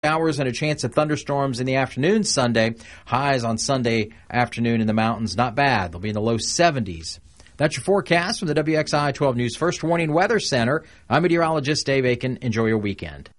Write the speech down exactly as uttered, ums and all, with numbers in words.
Showers and a chance of thunderstorms in the afternoon Sunday. Highs on Sunday afternoon in the mountains, not bad. They'll be in the low seventies. That's your forecast from the W X I twelve News First Warning Weather Center. I'm meteorologist Dave Aiken. Enjoy your weekend.